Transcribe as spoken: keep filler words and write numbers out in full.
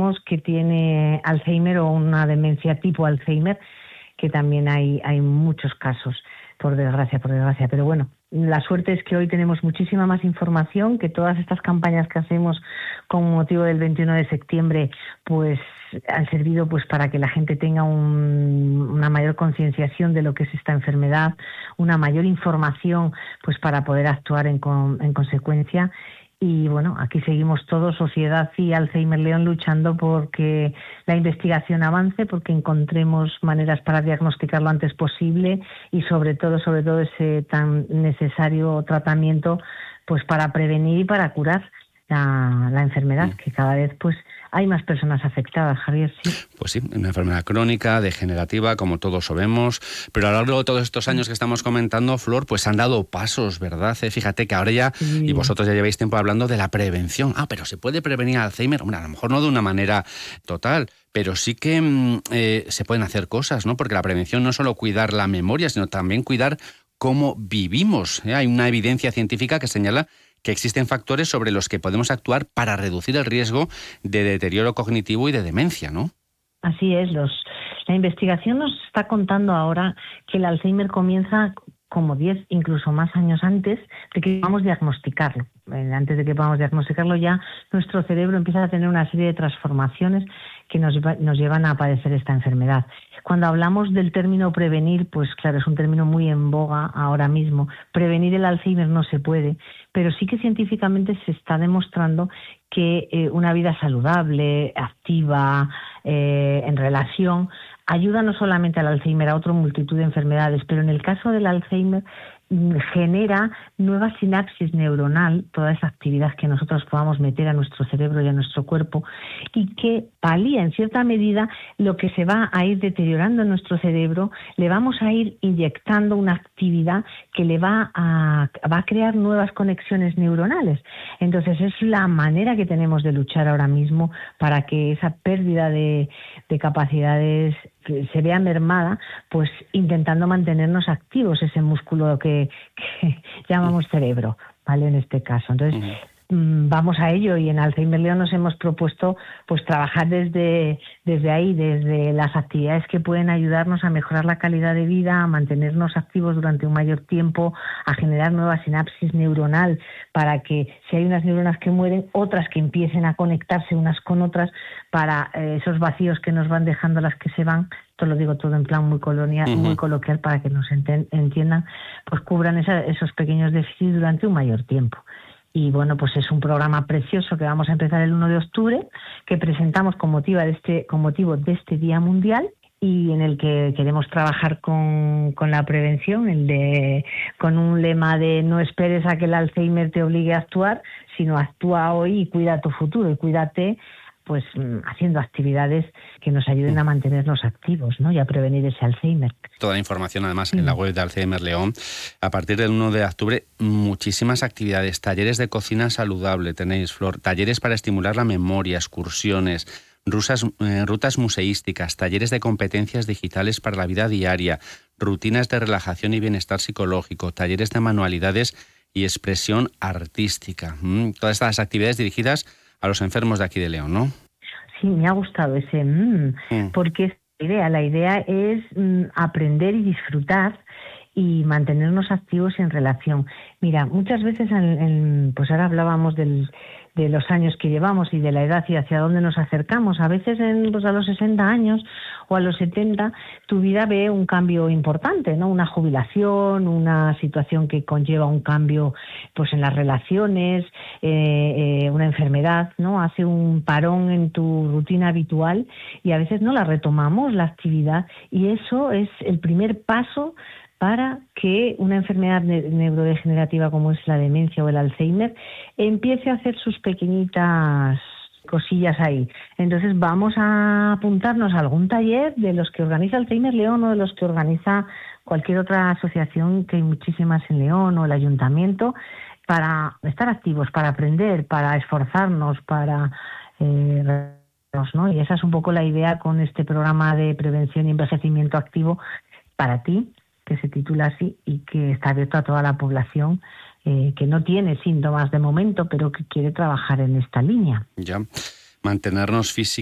sabemos que tiene Alzheimer o una demencia tipo Alzheimer, que también hay, hay muchos casos, por desgracia, por desgracia. Pero bueno, la suerte es que hoy tenemos muchísima más información, que todas estas campañas que hacemos con motivo del veintiuno de septiembre, pues han servido pues para que la gente tenga un, una mayor concienciación de lo que es esta enfermedad, una mayor información pues para poder actuar en, con, en consecuencia. Y bueno, aquí seguimos todos, Sociedad y Alzheimer León, luchando porque la investigación avance, porque encontremos maneras para diagnosticar lo antes posible y sobre todo, sobre todo ese tan necesario tratamiento pues para prevenir y para curar la, la enfermedad, que cada vez pues hay más personas afectadas, Javier, sí. Pues sí, una enfermedad crónica, degenerativa, como todos sabemos, pero a lo largo de todos estos años que estamos comentando, Flor, pues han dado pasos, ¿verdad? Eh, fíjate que ahora ya, sí. Y vosotros ya lleváis tiempo hablando de la prevención. Ah, pero ¿se puede prevenir Alzheimer? Hombre, a lo mejor no de una manera total, pero sí que eh, se pueden hacer cosas, ¿no? Porque la prevención no es solo cuidar la memoria, sino también cuidar cómo vivimos, ¿eh? Hay una evidencia científica que señala que existen factores sobre los que podemos actuar para reducir el riesgo de deterioro cognitivo y de demencia, ¿no? Así es. Los, la investigación nos está contando ahora que el Alzheimer comienza como diez, incluso más años antes de que podamos diagnosticarlo. Antes de que podamos diagnosticarlo ya nuestro cerebro empieza a tener una serie de transformaciones que nos, nos llevan a padecer esta enfermedad. Cuando hablamos del término prevenir, pues claro, es un término muy en boga ahora mismo. Prevenir el Alzheimer no se puede, pero sí que científicamente se está demostrando que eh, una vida saludable, activa, eh, en relación, ayuda no solamente al Alzheimer, a otra multitud de enfermedades, pero en el caso del Alzheimer genera nueva sinapsis neuronal, toda esa actividad que nosotros podamos meter a nuestro cerebro y a nuestro cuerpo, y que palía en cierta medida lo que se va a ir deteriorando en nuestro cerebro. Le vamos a ir inyectando una actividad que le va a, va a crear nuevas conexiones neuronales. Entonces es la manera que tenemos de luchar ahora mismo para que esa pérdida de, de capacidades se vea mermada, pues intentando mantenernos activos, ese músculo que, que llamamos cerebro, ¿vale? En este caso. Entonces, uh-huh. vamos a ello, y en Alzheimer León nos hemos propuesto pues trabajar desde, desde ahí, desde las actividades que pueden ayudarnos a mejorar la calidad de vida, a mantenernos activos durante un mayor tiempo, a generar nueva sinapsis neuronal para que si hay unas neuronas que mueren, otras que empiecen a conectarse unas con otras para eh, esos vacíos que nos van dejando las que se van. Esto lo digo todo en plan muy colonial, uh-huh. muy coloquial para que nos enten- entiendan, pues cubran esa, esos pequeños déficits durante un mayor tiempo. Y bueno, pues es un programa precioso que vamos a empezar el uno de octubre, que presentamos con motivo de este, con motivo de este Día Mundial, y en el que queremos trabajar con, con la prevención, el de con un lema de no esperes a que el Alzheimer te obligue a actuar, sino actúa hoy y cuida tu futuro, y cuídate pues haciendo actividades que nos ayuden a mantenernos activos, ¿no? Y a prevenir ese Alzheimer. Toda la información, además, sí. en la web de Alzheimer León. A partir del uno de octubre, muchísimas actividades, talleres de cocina saludable tenéis, Flor, talleres para estimular la memoria, excursiones, rusas, eh, rutas museísticas, talleres de competencias digitales para la vida diaria, rutinas de relajación y bienestar psicológico, talleres de manualidades y expresión artística. Mm, todas estas actividades dirigidas a los enfermos de aquí de León, ¿no? Sí, me ha gustado ese mmm, mm. porque es la idea. La idea es mm, aprender y disfrutar y mantenernos activos en relación. Mira, muchas veces, en, en, pues ahora hablábamos del, de los años que llevamos y de la edad y hacia dónde nos acercamos. A veces en, pues a los sesenta años o a los setenta tu vida ve un cambio importante, ¿no? Una jubilación, una situación que conlleva un cambio pues en las relaciones, eh, eh, una enfermedad, ¿no? Hace un parón en tu rutina habitual y a veces no la retomamos, la actividad, y eso es el primer paso para que una enfermedad ne- neurodegenerativa como es la demencia o el Alzheimer empiece a hacer sus pequeñitas cosillas ahí. Entonces vamos a apuntarnos a algún taller de los que organiza Alzheimer León o de los que organiza cualquier otra asociación, que hay muchísimas en León, o el ayuntamiento, para estar activos, para aprender, para esforzarnos, para... Eh, ¿no? Y esa es un poco la idea con este programa de prevención y envejecimiento activo para ti, que se titula así y que está abierto a toda la población eh, que no tiene síntomas de momento, pero que quiere trabajar en esta línea. Ya, mantenernos físicamente